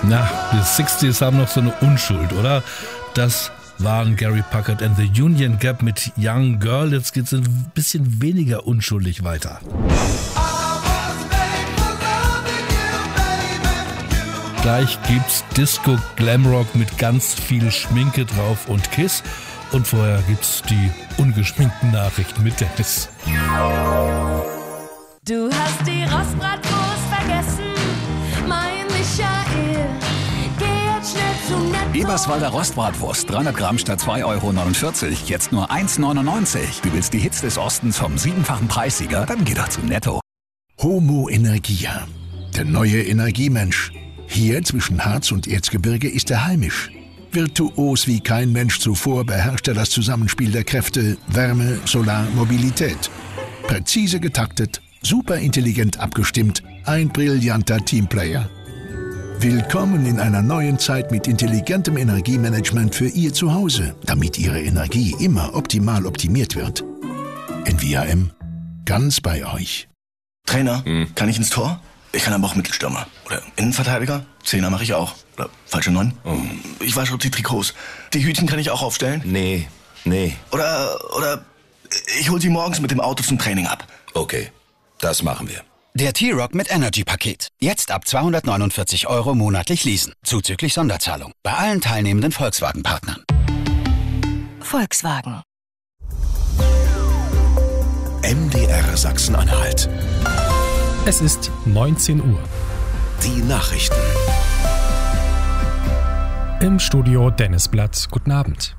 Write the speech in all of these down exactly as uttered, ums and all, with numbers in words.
Na, die sechziger haben noch so eine Unschuld, oder? Das waren Gary Puckett and the Union Gap mit Young Girl. Jetzt geht's ein bisschen weniger unschuldig weiter. Gleich gibt's Disco Glamrock mit ganz viel Schminke drauf und Kiss. Und vorher gibt's die ungeschminkten Nachrichten mit Dennis. Du hast die Rostbratwurst vergessen, mein Michael. Geh jetzt schnell zu Netto. Eberswalder Rostbratwurst, dreihundert Gramm statt zwei Euro neunundvierzig, jetzt nur eins neunundneunzig. Du willst die Hits des Ostens vom siebenfachen Preissieger? Dann geh doch zu Netto. Homo Energia, der neue Energiemensch. Hier zwischen Harz und Erzgebirge ist er heimisch. Virtuos wie kein Mensch zuvor beherrscht er das Zusammenspiel der Kräfte Wärme, Solar, Mobilität. Präzise getaktet, super intelligent abgestimmt, ein brillanter Teamplayer. Willkommen in einer neuen Zeit mit intelligentem Energiemanagement für Ihr Zuhause, damit Ihre Energie immer optimal optimiert wird. N V A M, ganz bei euch. Trainer, hm. kann ich ins Tor? Ich kann aber auch Mittelstürmer. Oder Innenverteidiger? Zehner mache ich auch. Oder falsche Neun? Oh. Ich wasche die Trikots. Die Hütchen kann ich auch aufstellen? Nee, nee. Oder, oder ich hol sie morgens mit dem Auto zum Training ab. Okay, das machen wir. Der T-Rock mit Energy-Paket. Jetzt ab zweihundertneunundvierzig Euro monatlich leasen. Zuzüglich Sonderzahlung. Bei allen teilnehmenden Volkswagen-Partnern. Volkswagen. M D R Sachsen-Anhalt. Es ist neunzehn Uhr. Die Nachrichten. Im Studio Dennis Blatt. Guten Abend.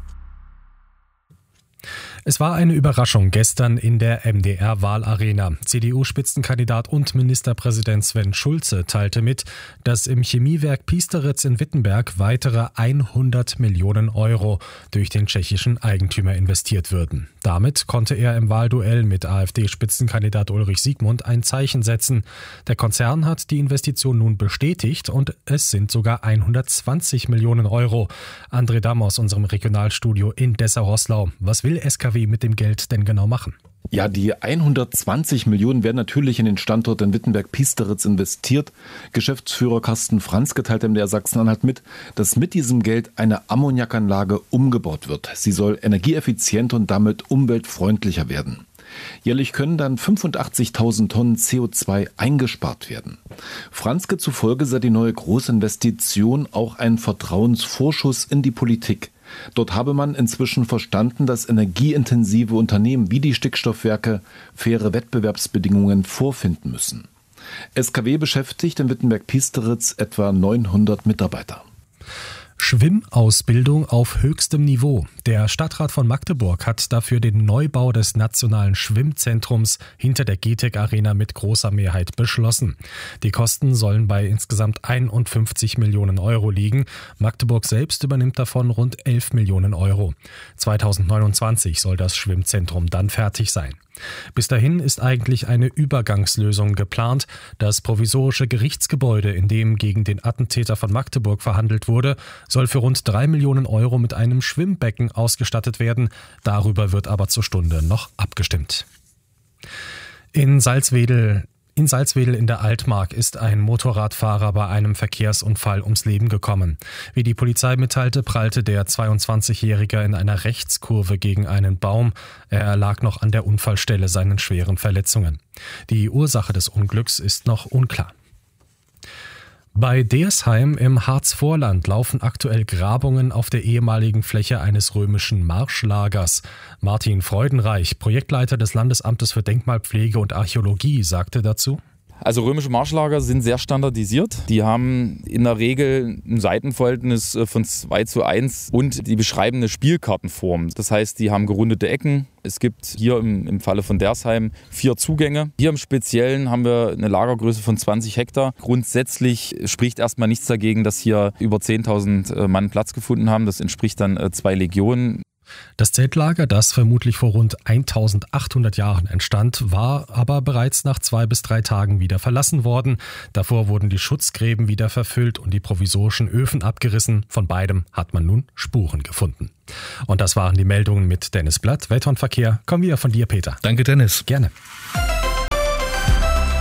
Es war eine Überraschung gestern in der M D R-Wahlarena. C D U-Spitzenkandidat und Ministerpräsident Sven Schulze teilte mit, dass im Chemiewerk Piesteritz in Wittenberg weitere hundert Millionen Euro durch den tschechischen Eigentümer investiert würden. Damit konnte er im Wahlduell mit AfD-Spitzenkandidat Ulrich Siegmund ein Zeichen setzen. Der Konzern hat die Investition nun bestätigt und es sind sogar hundertzwanzig Millionen Euro. André Damm aus unserem Regionalstudio in Dessau-Roßlau. Was will S K W mit dem Geld denn genau machen? Ja, die hundertzwanzig Millionen werden natürlich in den Standort in Wittenberg-Piesteritz investiert. Geschäftsführer Carsten Franzke teilte M D R Sachsen-Anhalt mit, dass mit diesem Geld eine Ammoniakanlage umgebaut wird. Sie soll energieeffizienter und damit umweltfreundlicher werden. Jährlich können dann fünfundachtzigtausend Tonnen C O zwei eingespart werden. Franzke zufolge sei die neue Großinvestition auch ein Vertrauensvorschuss in die Politik. Dort habe man inzwischen verstanden, dass energieintensive Unternehmen wie die Stickstoffwerke faire Wettbewerbsbedingungen vorfinden müssen. S K W beschäftigt in Wittenberg-Piesteritz etwa neunhundert Mitarbeiter. Schwimmausbildung auf höchstem Niveau. Der Stadtrat von Magdeburg hat dafür den Neubau des Nationalen Schwimmzentrums hinter der G T E C Arena mit großer Mehrheit beschlossen. Die Kosten sollen bei insgesamt einundfünfzig Millionen Euro liegen. Magdeburg selbst übernimmt davon rund elf Millionen Euro. zweitausendneunundzwanzig soll das Schwimmzentrum dann fertig sein. Bis dahin ist eigentlich eine Übergangslösung geplant. Das provisorische Gerichtsgebäude, in dem gegen den Attentäter von Magdeburg verhandelt wurde, soll für rund drei Millionen Euro mit einem Schwimmbecken ausgestattet werden. Darüber wird aber zur Stunde noch abgestimmt. In Salzwedel In Salzwedel in der Altmark ist ein Motorradfahrer bei einem Verkehrsunfall ums Leben gekommen. Wie die Polizei mitteilte, prallte der zweiundzwanzigjährige in einer Rechtskurve gegen einen Baum. Er erlag noch an der Unfallstelle seinen schweren Verletzungen. Die Ursache des Unglücks ist noch unklar. Bei Dersheim im Harzvorland laufen aktuell Grabungen auf der ehemaligen Fläche eines römischen Marschlagers. Martin Freudenreich, Projektleiter des Landesamtes für Denkmalpflege und Archäologie, sagte dazu: Also römische Marschlager sind sehr standardisiert. Die haben in der Regel ein Seitenverhältnis von zwei zu eins und die beschreiben eine Spielkartenform. Das heißt, die haben gerundete Ecken. Es gibt hier im, im Falle von Dersheim vier Zugänge. Hier im Speziellen haben wir eine Lagergröße von zwanzig Hektar. Grundsätzlich spricht erstmal nichts dagegen, dass hier über zehntausend Mann Platz gefunden haben. Das entspricht dann zwei Legionen. Das Zeltlager, das vermutlich vor rund eintausendachthundert Jahren entstand, war aber bereits nach zwei bis drei Tagen wieder verlassen worden. Davor wurden die Schutzgräben wieder verfüllt und die provisorischen Öfen abgerissen. Von beidem hat man nun Spuren gefunden. Und das waren die Meldungen mit Dennis Blatt. Wetter und Verkehr kommen wieder von dir, Peter. Danke, Dennis. Gerne.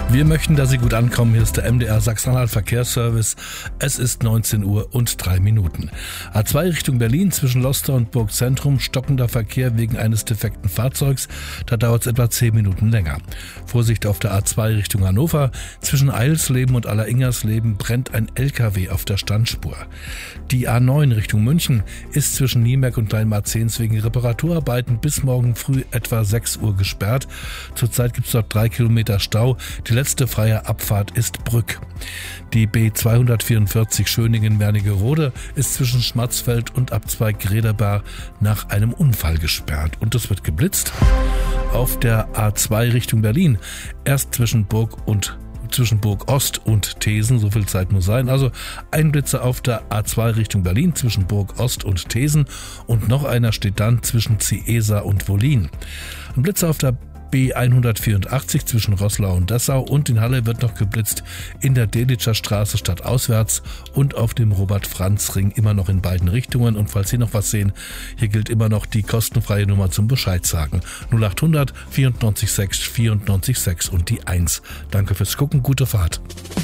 Wir möchten, dass Sie gut ankommen. Hier ist der M D R Sachsen-Anhalt Verkehrsservice. Es ist neunzehn Uhr und drei Minuten. A zwei Richtung Berlin zwischen Loster und Burgzentrum, stockender Verkehr wegen eines defekten Fahrzeugs. Da dauert es etwa zehn Minuten länger. Vorsicht auf der A zwei Richtung Hannover. Zwischen Eilsleben und Alleringers-Leben brennt ein L K W auf der Standspur. Die A neun Richtung München ist zwischen Niemerk und Kleinmarzens wegen Reparaturarbeiten bis morgen früh etwa sechs Uhr gesperrt. Zurzeit gibt es dort drei Kilometer Stau. Die letzte freie Abfahrt ist Brück. Die B zweihundertvierundvierzig Schöningen-Wernigerode ist zwischen Schmatzfeld und Abzweig Grederbar nach einem Unfall gesperrt. Und es wird geblitzt auf der A zwei Richtung Berlin. Erst zwischen Burg und zwischen Burg Ost und Thesen, so viel Zeit muss sein. Also ein Blitzer auf der A zwei Richtung Berlin zwischen Burg Ost und Thesen und noch einer steht dann zwischen Ciesa und Wollin. Ein Blitzer auf der B hundertvierundachtzig zwischen Roßlau und Dessau und in Halle wird noch geblitzt in der Delitscher Straße stadtauswärts und auf dem Robert-Franz-Ring immer noch in beiden Richtungen. Und falls Sie noch was sehen, hier gilt immer noch die kostenfreie Nummer zum Bescheid sagen. null achthundert vierundneunzig sechs vierundneunzig sechs und die eins. Danke fürs Gucken, gute Fahrt.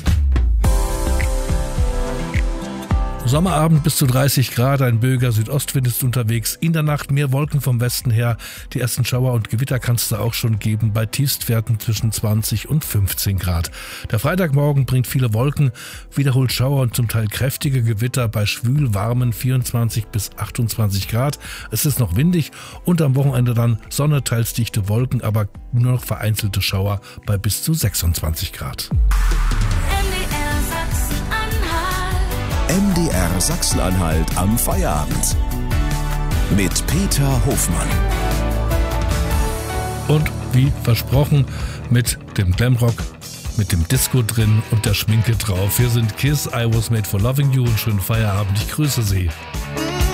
Sommerabend bis zu dreißig Grad, ein böiger Südostwind ist unterwegs. In der Nacht mehr Wolken vom Westen her. Die ersten Schauer und Gewitter kann es da auch schon geben, bei Tiefstwerten zwischen zwanzig und fünfzehn Grad. Der Freitagmorgen bringt viele Wolken, wiederholt Schauer und zum Teil kräftige Gewitter bei schwül warmen vierundzwanzig bis achtundzwanzig Grad. Es ist noch windig und am Wochenende dann Sonne, teils dichte Wolken, aber nur noch vereinzelte Schauer bei bis zu sechsundzwanzig Grad. M D R Sachsen-Anhalt am Feierabend mit Peter Hofmann. Und wie versprochen mit dem Glamrock, mit dem Disco drin und der Schminke drauf. Wir sind Kiss, I Was Made for Loving You und schönen Feierabend. Ich grüße Sie.